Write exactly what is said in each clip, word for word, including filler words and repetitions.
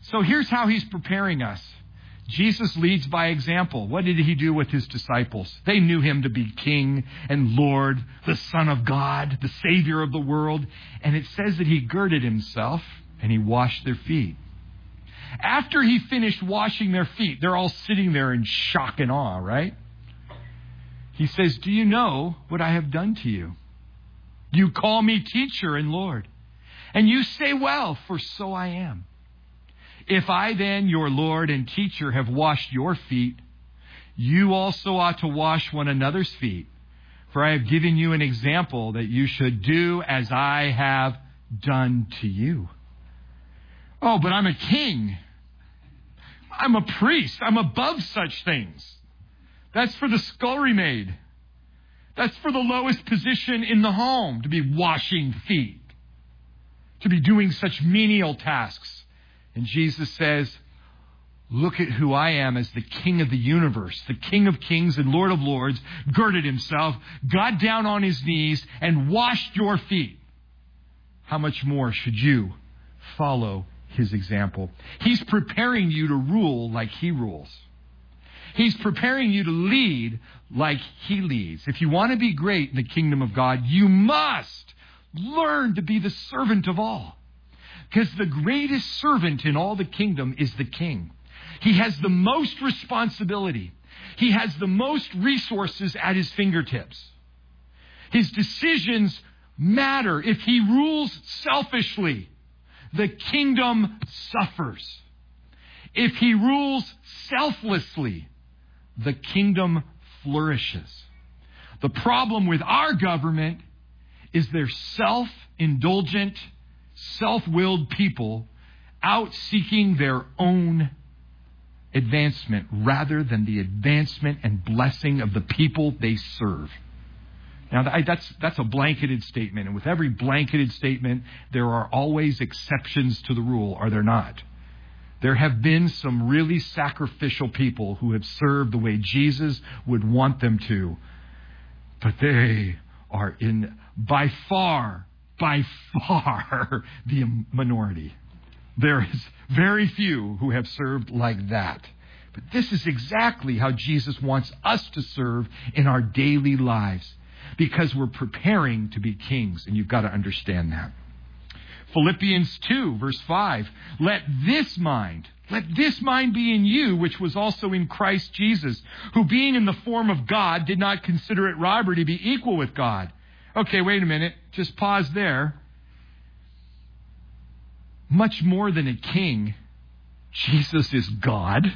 So here's how he's preparing us. Jesus leads by example. What did he do with his disciples? They knew him to be King and Lord, the Son of God, the Savior of the world. And it says that he girded himself and he washed their feet. After he finished washing their feet, they're all sitting there in shock and awe, right? He says, do you know what I have done to you? You call me teacher and Lord. And you say, well, for so I am. If I then, your Lord and teacher, have washed your feet, you also ought to wash one another's feet. For I have given you an example that you should do as I have done to you. Oh, but I'm a king. I'm a priest. I'm above such things. That's for the scullery maid. That's for the lowest position in the home, to be washing feet, to be doing such menial tasks. And Jesus says, look at who I am as the King of the universe, the King of kings and Lord of lords, girded himself, got down on his knees, and washed your feet. How much more should you follow his example? He's preparing you to rule like he rules. He's preparing you to lead like he leads. If you want to be great in the kingdom of God, you must learn to be the servant of all. Because the greatest servant in all the kingdom is the king. He has the most responsibility. He has the most resources at his fingertips. His decisions matter. If he rules selfishly, the kingdom suffers. If he rules selflessly, the kingdom flourishes. The problem with our government is they're self-indulgent, self-willed people out seeking their own advancement rather than the advancement and blessing of the people they serve. Now, that's that's a blanketed statement. And with every blanketed statement, there are always exceptions to the rule, are there not? There have been some really sacrificial people who have served the way Jesus would want them to. But they are in, by far, by far, the minority. There is very few who have served like that. But this is exactly how Jesus wants us to serve in our daily lives, because we're preparing to be kings, and you've got to understand that. Philippians two, verse five, let this mind, let this mind be in you, which was also in Christ Jesus, who being in the form of God, did not consider it robbery to be equal with God. Okay, wait a minute. Just pause there. Much more than a king, Jesus is God.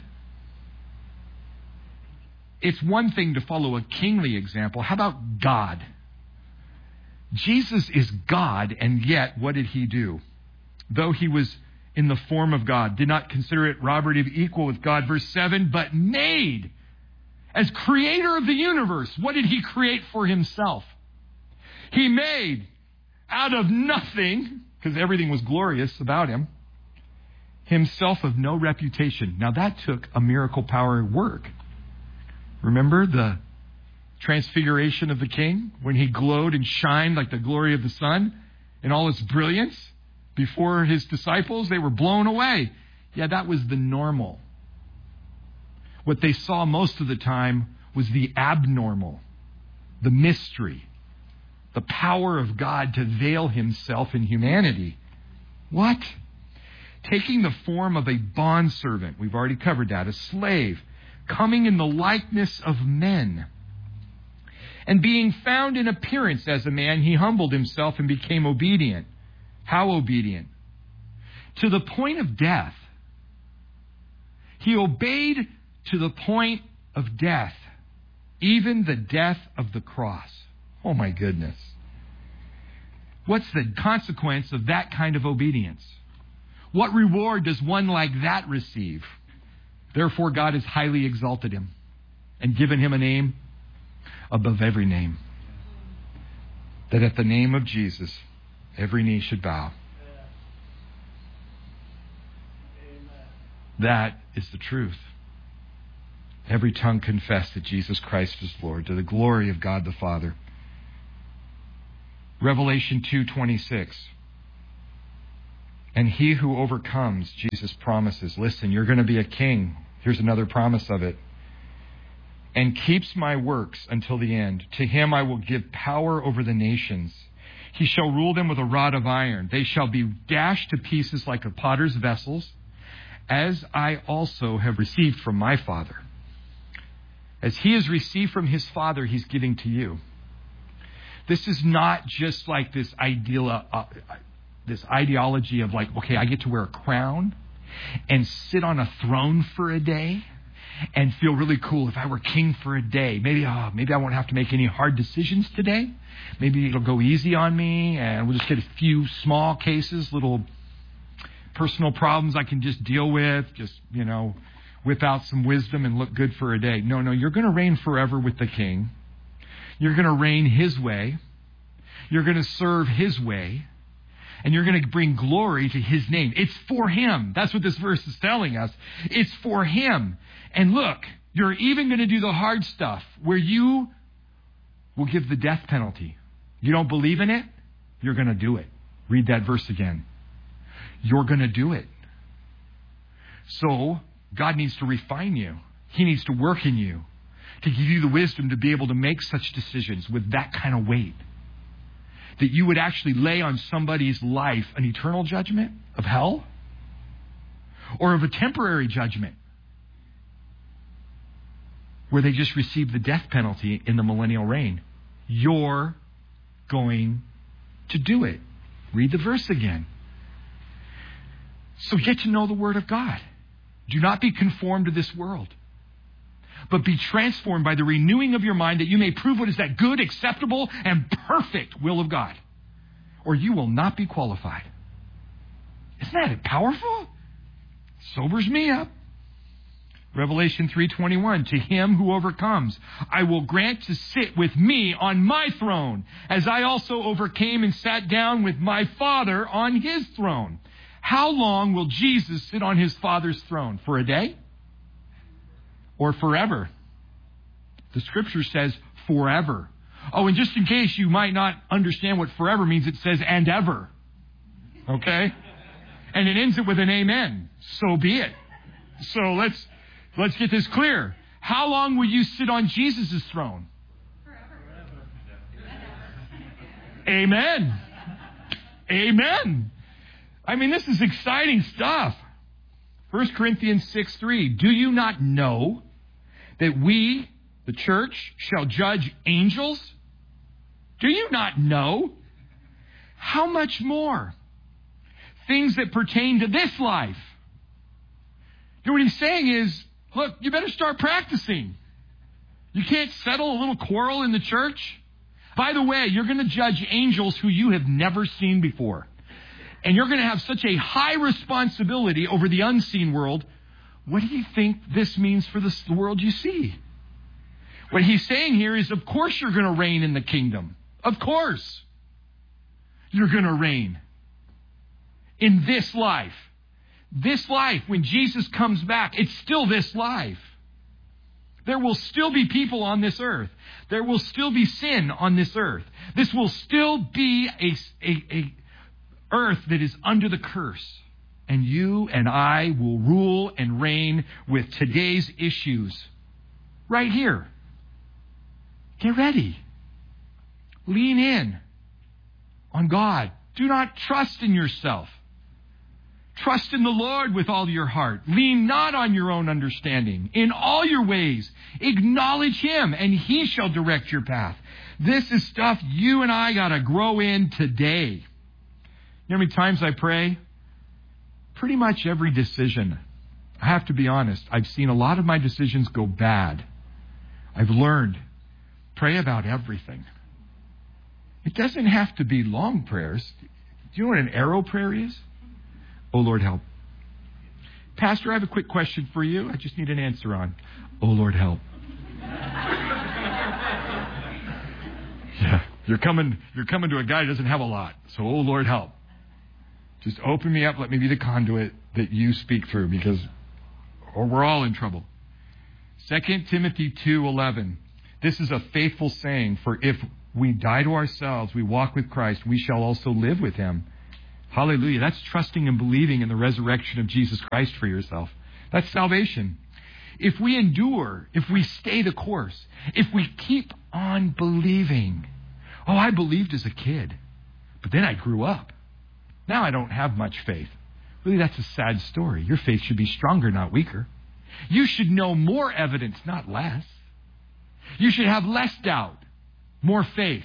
It's one thing to follow a kingly example. How about God? Jesus is God, and yet, what did he do? Though he was in the form of God, did not consider it robbery to be equal with God. Verse seven, but made as creator of the universe. What did he create for himself? He made out of nothing, because everything was glorious about him, himself of no reputation. Now that took a miracle power work. Remember the transfiguration of the king when he glowed and shined like the glory of the sun in all its brilliance before his disciples? They were blown away. Yeah, that was the normal. What they saw most of the time was the abnormal, the mystery, the power of God to veil himself in humanity. What? Taking the form of a bondservant, we've already covered that, a slave, coming in the likeness of men. And being found in appearance as a man, he humbled himself and became obedient. How obedient? To the point of death. He obeyed to the point of death, even the death of the cross. Oh my goodness. What's the consequence of that kind of obedience? What reward does one like that receive? Therefore, God has highly exalted him and given him a name above every name, that at the name of Jesus, every knee should bow. That is the truth. Every tongue confess that Jesus Christ is Lord, to the glory of God the Father. Revelation two twenty-six. And he who overcomes, Jesus promises, listen, you're going to be a king. Here's another promise of it. And keeps my works until the end. To him I will give power over the nations. He shall rule them with a rod of iron. They shall be dashed to pieces like a potter's vessels, as I also have received from my Father. As he has received from his Father, he's giving to you. This is not just like this ideal, uh, this ideology of like, okay, I get to wear a crown and sit on a throne for a day and feel really cool if I were king for a day. Maybe, oh, maybe I won't have to make any hard decisions today. Maybe it'll go easy on me and we'll just get a few small cases, little personal problems I can just deal with, just, you know, whip out some wisdom and look good for a day. No, no, you're going to reign forever with the king. You're going to reign his way. You're going to serve his way. And you're going to bring glory to his name. It's for him. That's what this verse is telling us. It's for him. And look, you're even going to do the hard stuff where you will give the death penalty. You don't believe in it? You're going to do it. Read that verse again. You're going to do it. So God needs to refine you. He needs to work in you to give you the wisdom to be able to make such decisions with that kind of weight. That you would actually lay on somebody's life an eternal judgment of hell or of a temporary judgment where they just receive the death penalty in the millennial reign. You're going to do it. Read the verse again. So get to know the Word of God. Do not be conformed to this world, but be transformed by the renewing of your mind that you may prove what is that good, acceptable, and perfect will of God. Or you will not be qualified. Isn't that powerful? Sobers me up. Revelation three twenty-one, to him who overcomes, I will grant to sit with me on my throne, as I also overcame and sat down with my Father on his throne. How long will Jesus sit on his Father's throne? For a day? Or forever? The scripture says forever. Oh, and just in case you might not understand what forever means, it says and ever. Okay? And it ends it with an amen. So be it. So let's let's get this clear. How long will you sit on Jesus' throne? Forever. Amen. Amen. I mean, this is exciting stuff. First Corinthians six three. Do you not know that we, the church, shall judge angels? Do you not know? How much more? Things that pertain to this life. You know what he's saying is, look, you better start practicing. You can't settle a little quarrel in the church. By the way, you're going to judge angels who you have never seen before. And you're going to have such a high responsibility over the unseen world. What do you think this means for the world you see? What he's saying here is, of course you're going to reign in the kingdom. Of course. You're going to reign in this life. This life, when Jesus comes back, it's still this life. There will still be people on this earth. There will still be sin on this earth. This will still be a, a, a earth that is under the curse. And you and I will rule and reign with today's issues right here. Get ready. Lean in on God. Do not trust in yourself. Trust in the Lord with all your heart. Lean not on your own understanding. In all your ways, acknowledge him, and he shall direct your path. This is stuff you and I got to grow in today. You know how many times I pray? Pretty much every decision. I have to be honest. I've seen a lot of my decisions go bad. I've learned. Pray about everything. It doesn't have to be long prayers. Do you know what an arrow prayer is? Oh, Lord, help. Pastor, I have a quick question for you. I just need an answer on. Oh, Lord, help. Yeah, you're coming, you're coming to a guy who doesn't have a lot. So, oh, Lord, help. Just open me up. Let me be the conduit that you speak through, because or we're all in trouble. Second Timothy two eleven. This is a faithful saying, for if we die to ourselves, we walk with Christ, we shall also live with him. Hallelujah. That's trusting and believing in the resurrection of Jesus Christ for yourself. That's salvation. If we endure, if we stay the course, if we keep on believing. Oh, I believed as a kid, but then I grew up. Now I don't have much faith. Really, that's a sad story. Your faith should be stronger, not weaker. You should know more evidence, not less. You should have less doubt, more faith.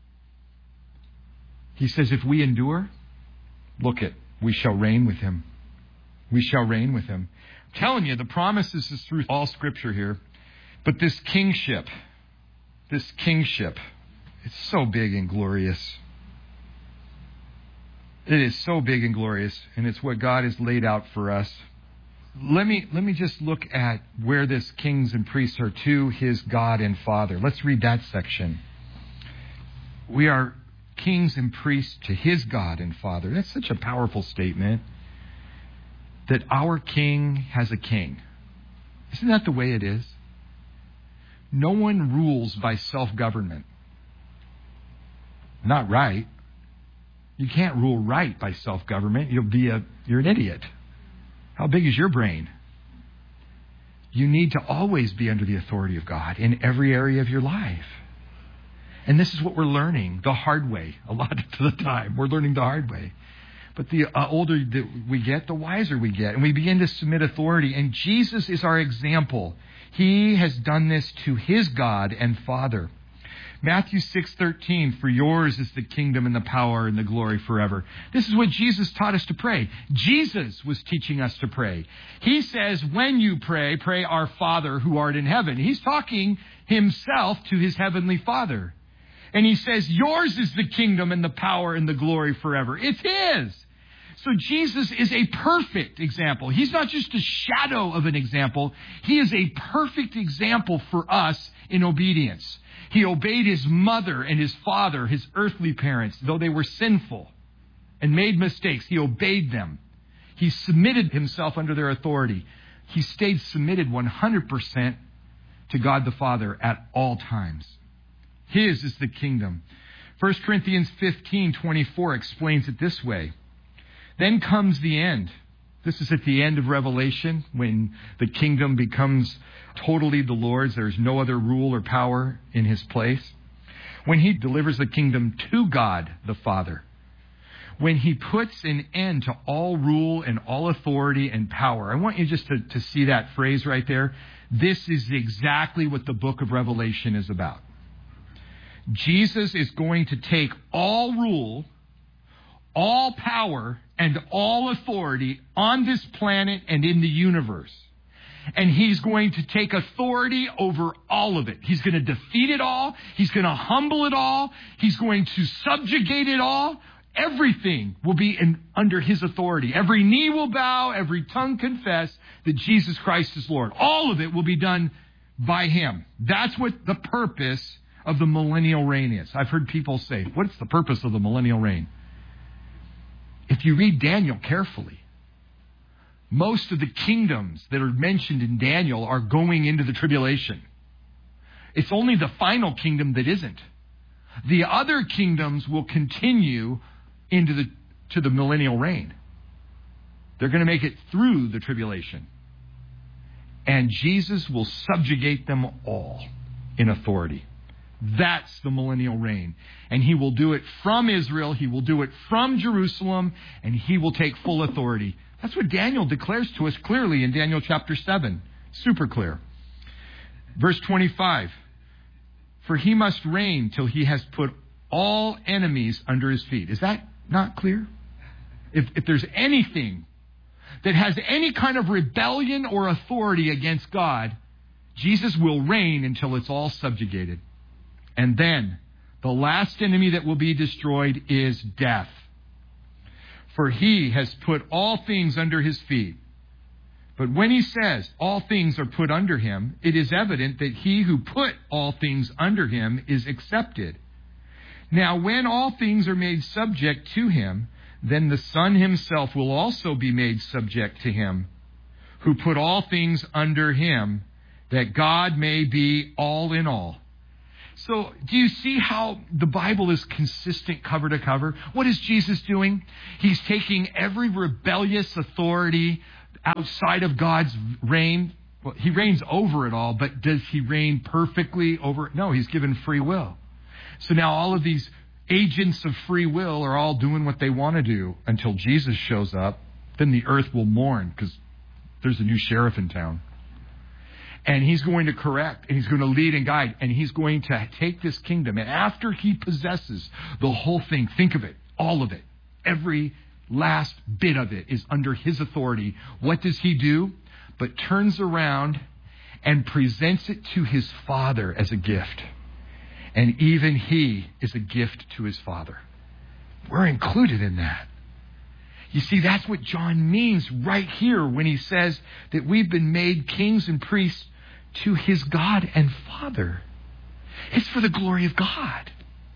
He says, if we endure, look it, we shall reign with him. We shall reign with him. I'm telling you, the promises is through all Scripture here. But this kingship, this kingship, it's so big and glorious. It is so big and glorious, and it's what God has laid out for us. Let me let me just look at where this kings and priests are to his God and Father. Let's read that section. We are kings and priests to his God and Father. That's such a powerful statement, that our king has a king. Isn't that the way it is? No one rules by self-government. Not right. You can't rule right by self-government. You'll be a, you're an idiot. How big is your brain? You need to always be under the authority of God in every area of your life. And this is what we're learning the hard way. A lot of the time, we're learning the hard way. But the uh, older that we get, the wiser we get. And we begin to submit authority. And Jesus is our example. He has done this to his God and Father. Matthew six thirteen, for yours is the kingdom and the power and the glory forever. This is what Jesus taught us to pray. Jesus was teaching us to pray. He says, when you pray, pray our Father who art in heaven. He's talking himself to his heavenly Father. And he says, yours is the kingdom and the power and the glory forever. It's his. So Jesus is a perfect example. He's not just a shadow of an example. He is a perfect example for us in obedience. He obeyed his mother and his father, his earthly parents, though they were sinful and made mistakes. He obeyed them. He submitted himself under their authority. He stayed submitted one hundred percent to God the Father at all times. His is the kingdom. First Corinthians fifteen twenty-four explains it this way. Then comes the end. This is at the end of Revelation, when the kingdom becomes totally the Lord's. There's no other rule or power in his place. When he delivers the kingdom to God the Father. When he puts an end to all rule and all authority and power. I want you just to, to see that phrase right there. This is exactly what the book of Revelation is about. Jesus is going to take all rule, all power, and all authority on this planet and in the universe. And he's going to take authority over all of it. He's going to defeat it all. He's going to humble it all. He's going to subjugate it all. Everything will be in, under his authority. Every knee will bow. Every tongue confess that Jesus Christ is Lord. All of it will be done by him. That's what the purpose of the millennial reign is. I've heard people say, what's the purpose of the millennial reign? If you read Daniel carefully, most of the kingdoms that are mentioned in Daniel are going into the tribulation. It's only the final kingdom that isn't. The other kingdoms will continue into the to the millennial reign. They're going to make it through the tribulation. And Jesus will subjugate them all in authority. That's the millennial reign. And he will do it from Israel. He will do it from Jerusalem. And he will take full authority. That's what Daniel declares to us clearly in Daniel chapter seven. Super clear. Verse twenty-five. For he must reign till he has put all enemies under his feet. Is that not clear? If, if there's anything that has any kind of rebellion or authority against God, Jesus will reign until it's all subjugated. And then the last enemy that will be destroyed is death. For he has put all things under his feet. But when he says all things are put under him, it is evident that he who put all things under him is accepted. Now, when all things are made subject to him, then the Son himself will also be made subject to him, who put all things under him, that God may be all in all. So do you see how the Bible is consistent cover to cover? What is Jesus doing? He's taking every rebellious authority outside of God's reign. Well, he reigns over it all, but does he reign perfectly over it? No, he's given free will. So now all of these agents of free will are all doing what they want to do until Jesus shows up. Then the earth will mourn because there's a new sheriff in town. And he's going to correct, and he's going to lead and guide, and he's going to take this kingdom. And after he possesses the whole thing, think of it, all of it, every last bit of it is under his authority. What does he do? But turns around and presents it to his Father as a gift. And even he is a gift to his Father. We're included in that. You see, that's what John means right here when he says that we've been made kings and priests to his God and Father. It's for the glory of God.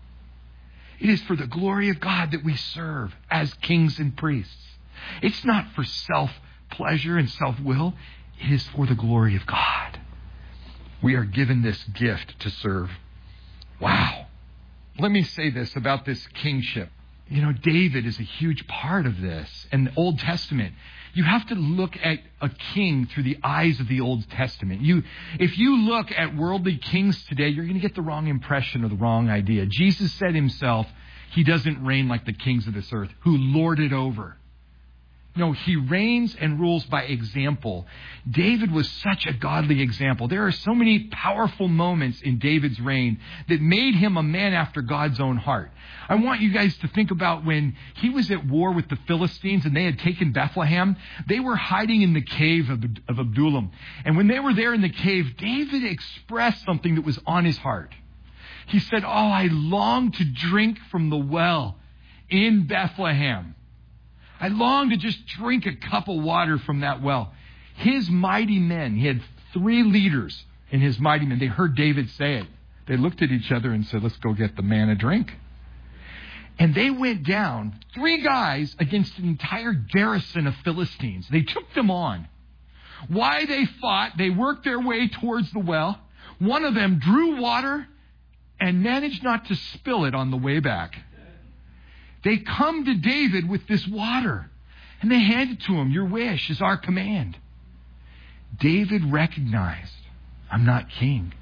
It is for the glory of God that we serve as kings and priests. It's not for self-pleasure and self-will. It is for the glory of God. We are given this gift to serve. Wow. Let me say this about this kingship. You know, David is a huge part of this. In the Old Testament, you have to look at a king through the eyes of the Old Testament. You, if you look at worldly kings today, you're going to get the wrong impression or the wrong idea. Jesus said himself, he doesn't reign like the kings of this earth who lord it over. No, he reigns and rules by example. David was such a godly example. There are so many powerful moments in David's reign that made him a man after God's own heart. I want you guys to think about when he was at war with the Philistines and they had taken Bethlehem. They were hiding in the cave of, of Adullam. And when they were there in the cave, David expressed something that was on his heart. He said, "Oh, I long to drink from the well in Bethlehem. I long to just drink a cup of water from that well." His mighty men, he had three leaders in his mighty men. They heard David say it. They looked at each other and said, "Let's go get the man a drink." And they went down, three guys against an entire garrison of Philistines. They took them on. Why they fought, they worked their way towards the well. One of them drew water and managed not to spill it on the way back. They come to David with this water, and they hand it to him. "Your wish is our command." David recognized, I'm not king.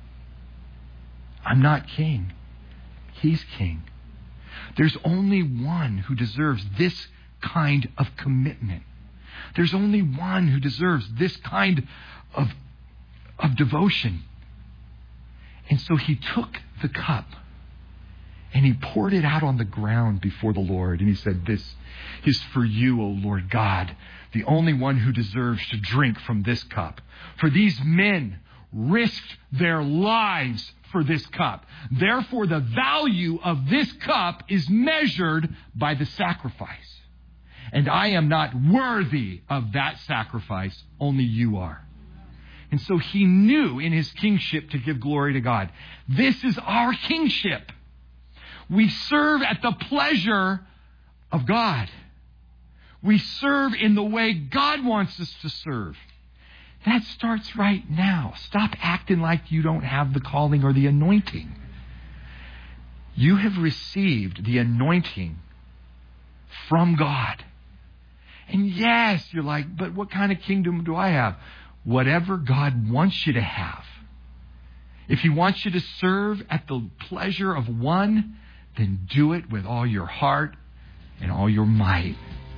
I'm not king. He's king. There's only one who deserves this kind of commitment. There's only one who deserves this kind of, of devotion. And so he took the cup and he poured it out on the ground before the Lord. And he said, "This is for you, O Lord God, the only one who deserves to drink from this cup. For these men risked their lives for this cup. Therefore, the value of this cup is measured by the sacrifice. And I am not worthy of that sacrifice. Only you are." And so he knew in his kingship to give glory to God. This is our kingship. We serve at the pleasure of God. We serve in the way God wants us to serve. That starts right now. Stop acting like you don't have the calling or the anointing. You have received the anointing from God. And yes, you're like, "But what kind of kingdom do I have?" Whatever God wants you to have. If he wants you to serve at the pleasure of one, then do it with all your heart and all your might.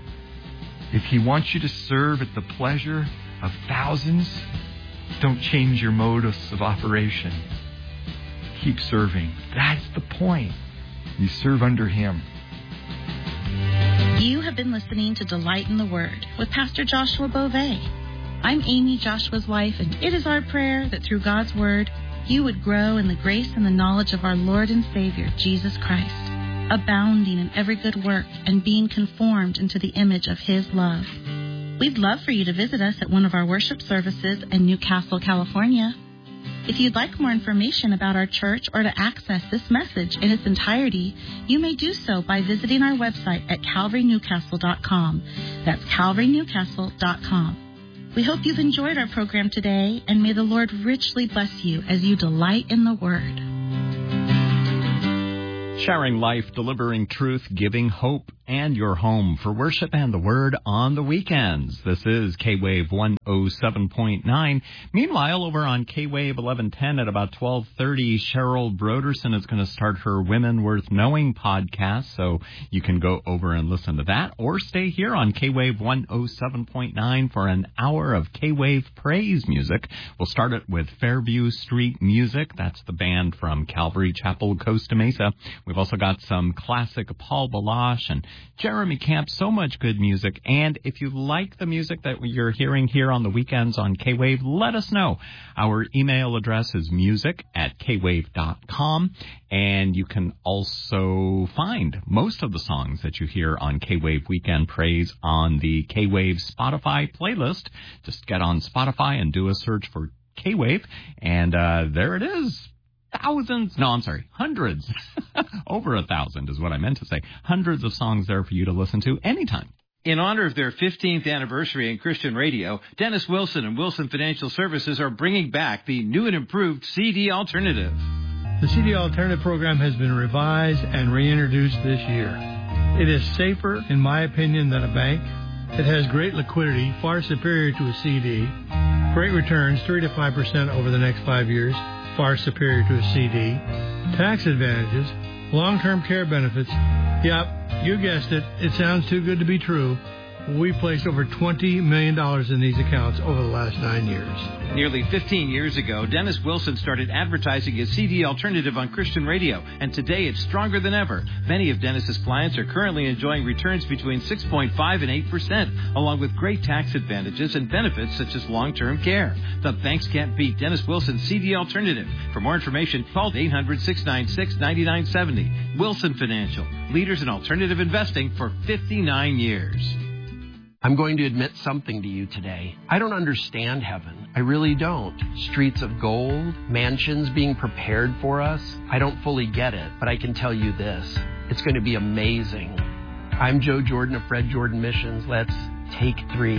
If he wants you to serve at the pleasure of thousands, don't change your modus of operation. Keep serving. That's the point. You serve under him. You have been listening to Delight in the Word with Pastor Joshua Beauvais. I'm Amy, Joshua's wife, and it is our prayer that through God's Word, you would grow in the grace and the knowledge of our Lord and Savior, Jesus Christ, abounding in every good work and being conformed into the image of his love. We'd love for you to visit us at one of our worship services in Newcastle, California. If you'd like more information about our church or to access this message in its entirety, you may do so by visiting our website at calvary newcastle dot com. That's calvary newcastle dot com. We hope you've enjoyed our program today, and may the Lord richly bless you as you delight in the Word. Sharing life, delivering truth, giving hope, and your home for worship and the Word on the weekends. This is K-Wave one oh seven point nine. Meanwhile, over on K-Wave eleven ten at about twelve thirty, Cheryl Broderson is going to start her Women Worth Knowing podcast, so you can go over and listen to that, or stay here on K-Wave one oh seven point nine for an hour of K-Wave praise music. We'll start it with Fairview Street Music. That's the band from Calvary Chapel, Costa Mesa. We've also got some classic Paul Balash and Jeremy Camp, so much good music. And if you like the music that you're hearing here on the weekends on K-Wave, let us know. Our email address is music at k wave dot com, and you can also find most of the songs that you hear on K-Wave Weekend Praise on the K-Wave Spotify playlist. Just get on Spotify and do a search for K-Wave, and uh, there it is. Thousands, no, I'm sorry, hundreds, over a thousand is what I meant to say. Hundreds of songs there for you to listen to anytime. In honor of their fifteenth anniversary in Christian radio, Dennis Wilson and Wilson Financial Services are bringing back the new and improved C D Alternative. The C D Alternative program has been revised and reintroduced this year. It is safer, in my opinion, than a bank. It has great liquidity, far superior to a C D. Great returns, three to five percent over the next five years. Far superior to a C D. Tax advantages, long-term care benefits. Yep, you guessed it. It sounds too good to be true. We placed over twenty million dollars in these accounts over the last nine years. Nearly fifteen years ago, Dennis Wilson started advertising his C D Alternative on Christian radio, and today it's stronger than ever. Many of Dennis's clients are currently enjoying returns between six point five and eight percent, along with great tax advantages and benefits such as long-term care. The banks can't beat Dennis Wilson's C D Alternative. For more information, call eight hundred, six nine six, nine nine seven zero. Wilson Financial, leaders in alternative investing for fifty-nine years. I'm going to admit something to you today. I don't understand heaven. I really don't. Streets of gold, mansions being prepared for us. I don't fully get it, but I can tell you this. It's going to be amazing. I'm Joe Jordan of Fred Jordan Missions. Let's take three.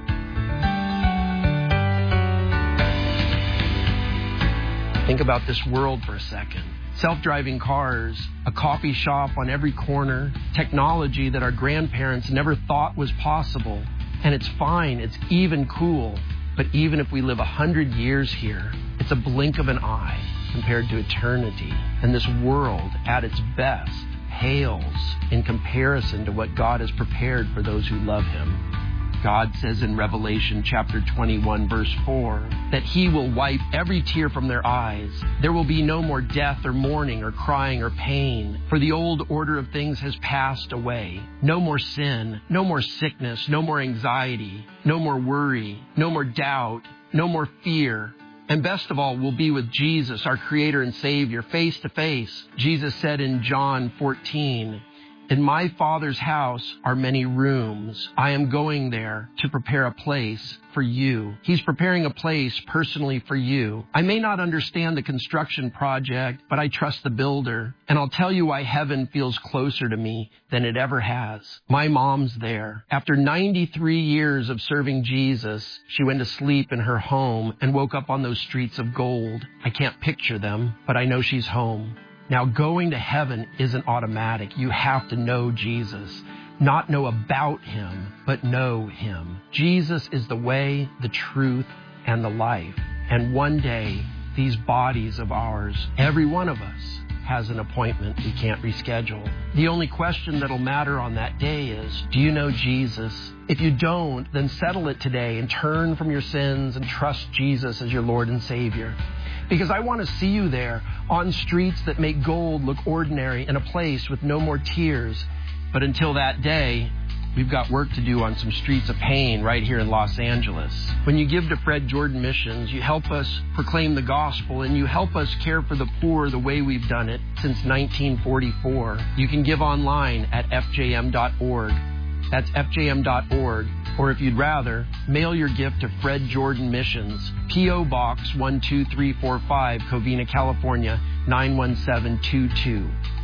Think about this world for a second. Self-driving cars, a coffee shop on every corner, technology that our grandparents never thought was possible. And it's fine, it's even cool. But even if we live a hundred years here, it's a blink of an eye compared to eternity. And this world, at its best, pales in comparison to what God has prepared for those who love Him. God says in Revelation chapter twenty-one, verse four, that He will wipe every tear from their eyes. There will be no more death or mourning or crying or pain, for the old order of things has passed away. No more sin, no more sickness, no more anxiety, no more worry, no more doubt, no more fear. And best of all, we'll be with Jesus, our Creator and Savior, face to face. Jesus said in John fourteen, "In my Father's house are many rooms. I am going there to prepare a place for you." He's preparing a place personally for you. I may not understand the construction project, but I trust the builder. And I'll tell you why heaven feels closer to me than it ever has. My mom's there. After ninety-three years of serving Jesus, she went to sleep in her home and woke up on those streets of gold. I can't picture them, but I know she's home. Now, going to heaven isn't automatic. You have to know Jesus. Not know about Him, but know Him. Jesus is the way, the truth, and the life. And one day, these bodies of ours, every one of us, has an appointment we can't reschedule. The only question that'll matter on that day is, do you know Jesus? If you don't, then settle it today and turn from your sins and trust Jesus as your Lord and Savior. Because I want to see you there on streets that make gold look ordinary in a place with no more tears. But until that day, we've got work to do on some streets of pain right here in Los Angeles. When you give to Fred Jordan Missions, you help us proclaim the gospel and you help us care for the poor the way we've done it since nineteen forty-four. You can give online at f j m dot org. That's f j m dot org. Or if you'd rather, mail your gift to Fred Jordan Missions, P O Box one two three four five, Covina, California, nine one seven two two.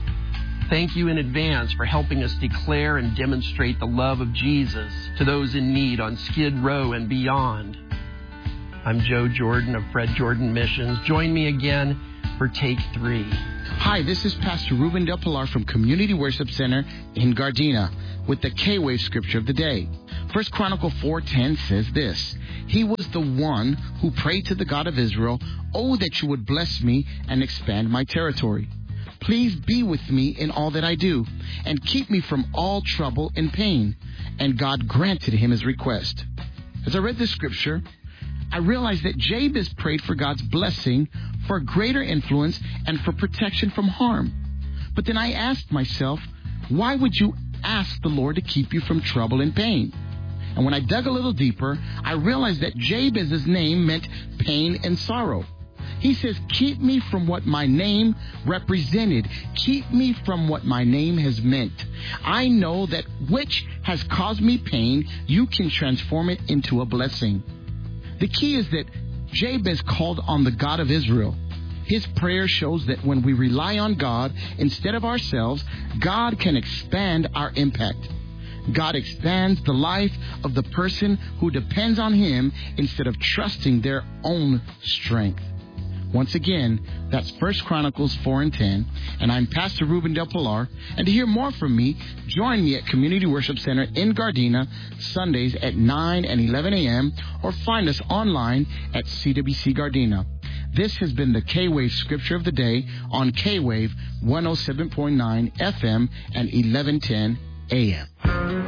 Thank you in advance for helping us declare and demonstrate the love of Jesus to those in need on Skid Row and beyond. I'm Joe Jordan of Fred Jordan Missions. Join me again for take three. Hi, this is Pastor Ruben Del Pilar from Community Worship Center in Gardena with the K-Wave scripture of the day. First Chronicles four ten says this, He was the one who prayed to the God of Israel, Oh, that you would bless me and expand my territory. Please be with me in all that I do, and keep me from all trouble and pain. And God granted him his request. As I read this scripture, I realized that Jabez prayed for God's blessing, for greater influence, and for protection from harm. But then I asked myself, why would you ask the Lord to keep you from trouble and pain? And when I dug a little deeper, I realized that Jabez's name meant pain and sorrow. He says, keep me from what my name represented. Keep me from what my name has meant. I know that which has caused me pain, you can transform it into a blessing. The key is that Jabez called on the God of Israel. His prayer shows that when we rely on God instead of ourselves, God can expand our impact. God expands the life of the person who depends on Him instead of trusting their own strength. Once again, that's First Chronicles four and ten, and I'm Pastor Ruben Del Pilar. And to hear more from me, join me at Community Worship Center in Gardena, Sundays at nine and eleven a.m., or find us online at C W C Gardena. This has been the K-Wave Scripture of the Day on K-Wave one oh seven point nine F M and eleven ten A M.